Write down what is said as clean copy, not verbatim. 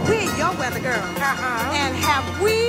We're your weather girl. Uh-huh. And have we